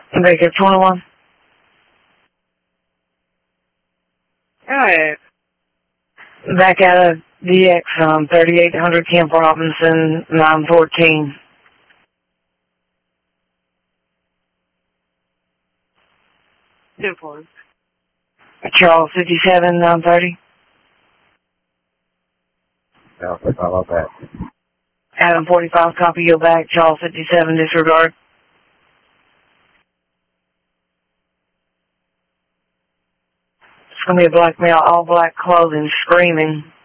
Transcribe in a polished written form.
Baker 21. Alright. Back out of DX, 3800 Camp Robinson, 914. Simple. Charles 57, 930. Yeah, how about that? Adam 45, copy your back. Charles 57, disregard. It's going to be a black male, all black clothing, screaming.